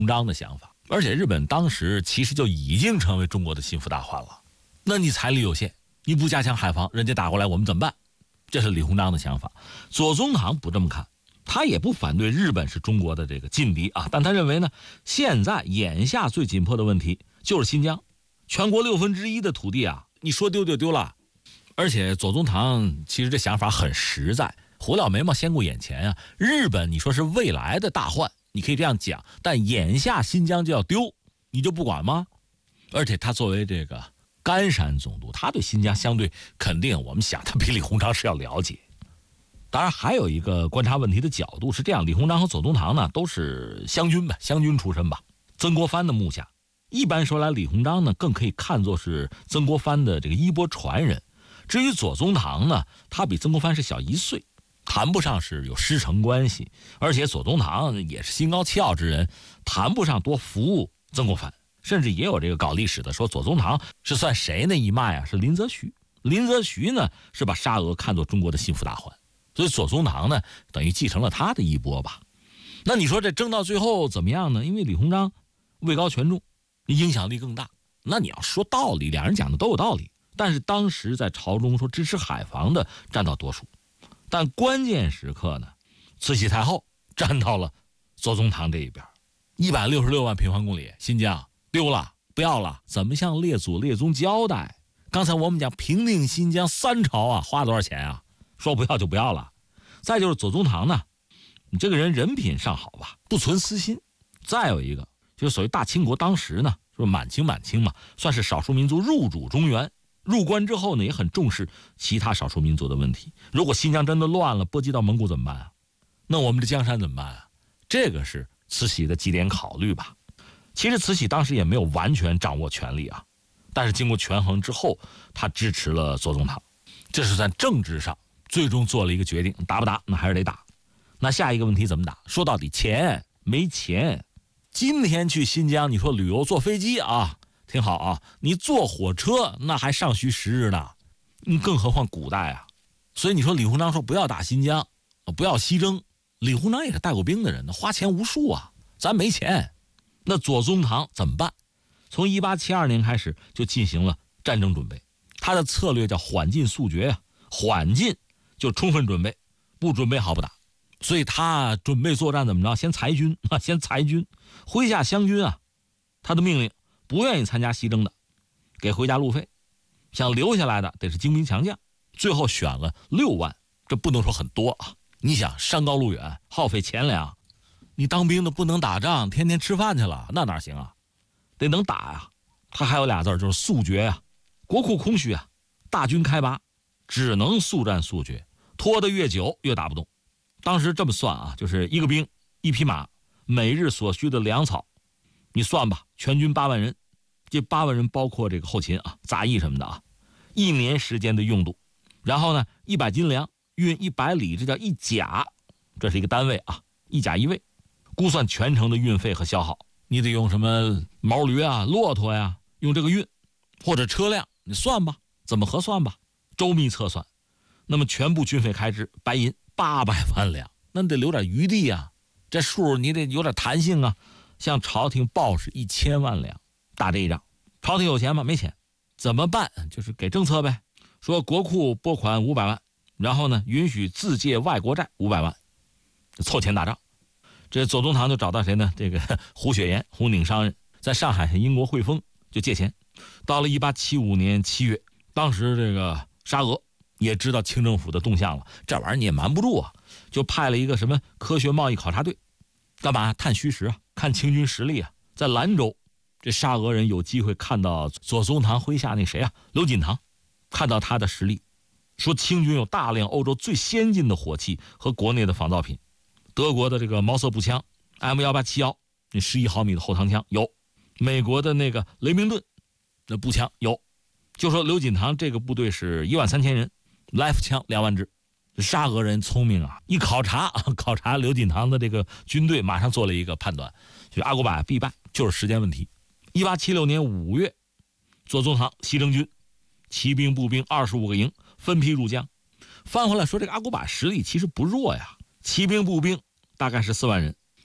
章的想法，而且日本当时其实就已经成为中国的心腹大患了。那你财力有限，你不加强海防，人家打过来我们怎么办？这是李鸿章的想法。左宗棠不这么看，他也不反对日本是中国的这个劲敌啊，但他认为呢，现在眼下最紧迫的问题就是新疆，全国1/6的土地啊，你说丢就丢了。而且左宗棠其实这想法很实在，胡了眉毛先顾眼前啊。日本你说是未来的大患，你可以这样讲，但眼下新疆就要丢，你就不管吗？而且他作为这个甘山总督，他对新疆相对肯定，我们想他比李鸿章是要了解。当然还有一个观察问题的角度是这样，李鸿章和左宗棠呢都是湘军吧，湘军出身吧，曾国藩的幕下。一般说来，李鸿章呢更可以看作是曾国藩的这个衣钵传人。至于左宗棠呢，他比曾国藩是小1岁，谈不上是有师承关系，而且左宗棠也是心高气傲之人，谈不上多服务曾国藩。甚至也有这个搞历史的说，左宗棠是算谁那一脉啊？是林则徐。林则徐呢是把沙俄看作中国的心腹大患，所以左宗棠呢等于继承了他的衣钵吧。那你说这争到最后怎么样呢？因为李鸿章位高权重，影响力更大。那你要说道理，两人讲的都有道理。但是当时在朝中说支持海防的占到多数，但关键时刻呢，慈禧太后站到了左宗棠这一边。166万平方公里新疆丢了，不要了，怎么向列祖列宗交代？刚才我们讲平定新疆3朝啊，花多少钱啊？说不要就不要了。再就是左宗棠呢，你这个人品尚好吧，不存私心。再有一个就是所谓大清国当时呢，就是满清嘛，算是少数民族入主中原。入关之后呢，也很重视其他少数民族的问题。如果新疆真的乱了，波及到蒙古怎么办啊？那我们的江山怎么办啊？这个是慈禧的几点考虑吧。其实慈禧当时也没有完全掌握权力啊，但是经过权衡之后，她支持了左宗棠，这是在政治上最终做了一个决定，打不打？那还是得打。那下一个问题怎么打？说到底钱，没钱。今天去新疆，你说旅游坐飞机啊，挺好啊，你坐火车那还尚需时日呢，更何况古代啊。所以你说李鸿章说不要打新疆，不要西征，李鸿章也是带过兵的人，花钱无数啊，咱没钱。那左宗棠怎么办？从1872年开始就进行了战争准备，他的策略叫缓进速决啊，缓进就充分准备，不准备好不打。所以他准备作战怎么着？先裁军啊，先裁军，麾下湘军啊，他的命令不愿意参加西征的，给回家路费；想留下来的得是精兵强将。最后选了6万，这不能说很多啊。你想山高路远，耗费钱粮，你当兵的不能打仗，天天吃饭去了，那哪行啊？得能打呀。他还有俩字就是速决呀，国库空虚啊，大军开拔，只能速战速决，拖得越久越打不动。当时这么算啊，就是一个兵1匹马，每日所需的粮草，你算吧，全军8万人，这8万人包括这个后勤啊、杂役什么的啊，1年时间的用度。然后呢，100斤粮运100里，这叫1甲，这是一个单位啊，1甲1位，估算全程的运费和消耗。你得用什么毛驴啊、骆驼呀，用这个运，或者车辆，你算吧，怎么核算吧，周密测算。那么全部军费开支，白银800万两，那你得留点余地啊，这数你得有点弹性啊。向朝廷报是1000万两，打这一仗。朝廷有钱吗？没钱，怎么办？就是给政策呗，说国库拨款500万，然后呢，允许自借外国债500万，凑钱打仗。这左宗棠就找到谁呢？这个胡雪岩，胡宁商人，在上海向英国汇丰就借钱。到了1875年7月，当时这个沙俄也知道清政府的动向了，这玩意儿你也瞒不住啊，就派了一个什么科学贸易考察队，干嘛？探虚实啊，看清军实力啊。在兰州，这沙俄人有机会看到左宗棠麾下那谁啊，刘锦堂，看到他的实力，说清军有大量欧洲最先进的火器和国内的仿造品，德国的这个毛瑟步枪 M1871那11毫米的后膛枪有，美国的那个雷明顿那步枪有，就说刘锦堂这个部队是13000人，来福枪2万支。沙俄人聪明啊，一考察刘锦堂的这个军队，马上做了一个判断，就阿古柏必败，就是时间问题。1876年5月，左宗棠西征军，骑兵步兵25个营分批入江。翻回来说，这个阿古柏实力其实不弱呀，骑兵步兵大概是4万人，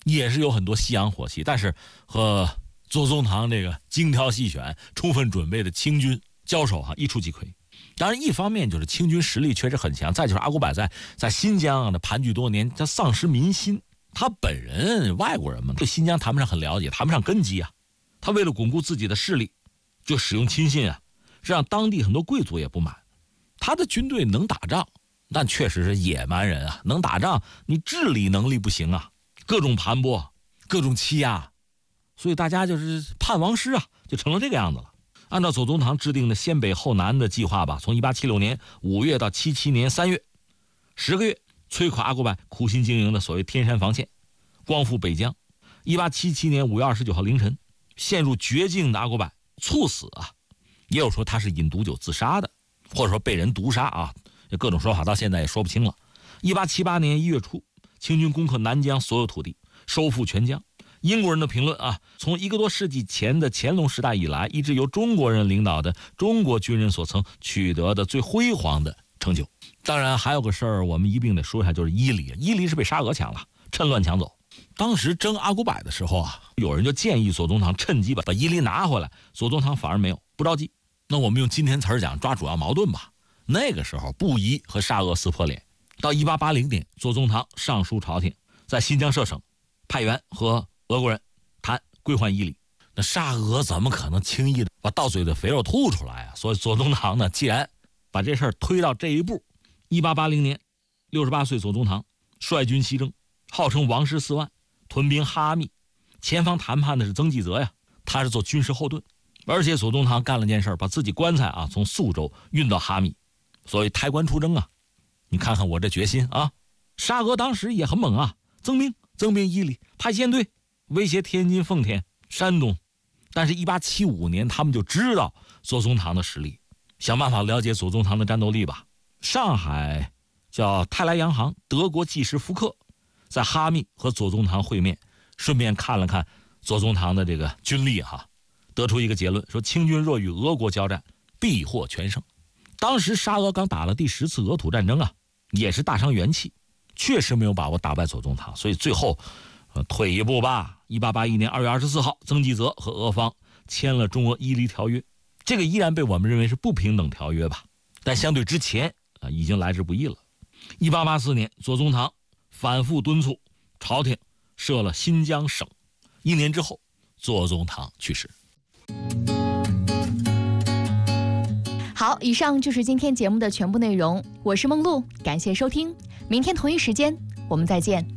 也是有很多西洋火器，但是和左宗棠这个精挑细选、充分准备的清军交手一触即溃。当然，一方面就是清军实力确实很强，再就是阿古柏在新疆的盘踞多年，他丧失民心。他本人外国人嘛，对新疆谈不上很了解，谈不上根基啊。他为了巩固自己的势力，就使用亲信啊，这让当地很多贵族也不满。他的军队能打仗，但确实是野蛮人啊，能打仗你治理能力不行啊，各种盘剥，各种欺压，所以大家就是叛王师啊，就成了这个样子了。按照左宗棠制定的先北后南的计划吧，从1876年5月到77年3月，10个月摧垮阿古柏苦心经营的所谓天山防线，光复北疆。1877年5月29号凌晨，陷入绝境的阿古柏猝死啊，也有说他是饮毒酒自杀的，或者说被人毒杀啊，各种说法到现在也说不清了。1878年1月初，清军攻克南疆所有土地，收复全疆。英国人的评论啊，从1个多世纪前的乾隆时代以来，一直由中国人领导的中国军人所曾取得的最辉煌的成就。当然还有个事儿我们一并得说一下，就是伊犁。伊犁是被沙俄抢了，趁乱抢走。当时征阿古柏的时候啊，有人就建议左宗棠趁机把伊犁拿回来，左宗棠反而没有，不着急。那我们用今天词儿讲，抓主要矛盾吧。那个时候不宜和沙俄撕破脸。到1880年，左宗棠上书朝廷，在新疆设省，派员和俄国人谈归还伊犁。那沙俄怎么可能轻易的把到嘴的肥肉吐出来啊？所以左宗棠呢，既然把这事儿推到这一步，1880年，68岁左宗棠率军西征，号称王师4万，屯兵哈密，前方谈判的是曾纪泽呀，他是做军事后盾。而且左宗棠干了件事，把自己棺材从肃州运到哈密，所谓抬棺出征啊。你看看我这决心啊！沙俄当时也很猛啊，增兵伊犁，派舰队威胁天津、奉天、山东。但是1875年他们就知道左宗棠的实力，想办法了解左宗棠的战斗力吧。上海叫泰来洋行德国技师福克在哈密和左宗棠会面，顺便看了看左宗棠的这个军力得出一个结论，说清军若与俄国交战，必获全胜。当时沙俄刚打了第10次俄土战争啊，也是大伤元气，确实没有把握打败左宗棠，所以最后退一步吧。1881年2月24号，曾纪泽和俄方签了中俄伊犁条约，这个依然被我们认为是不平等条约吧，但相对之前已经来之不易了。1884年，左宗棠反复敦促朝廷设了新疆省，1年之后，左宗棠去世。 好，以上就是今天节目的全部内容，我是梦露，感谢收听，明天同一时间我们再见。